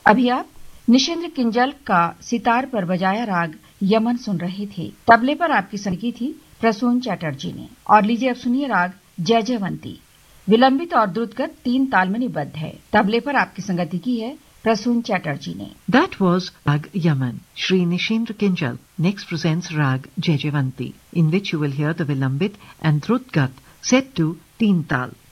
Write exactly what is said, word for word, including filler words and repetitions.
अभी आप निशिंद्र किंजल का सितार पर बजाया राग यमन सुन रहे थे। तबले पर आपकी संगति थी प्रसून चैटर्जी ने। और लीजिए अब सुनिए राग जयजयवंती। विलंबित और द्रुतगत तीन ताल में निबद्ध है। तबले पर आपकी संगति की है प्रसून चैटर्जी ने। That was Rag Yaman. Shri Nishindra Kinjal next presents Rag Jaijavanti, in which you will hear the Vilambit and Drutgat set to Teen Tal.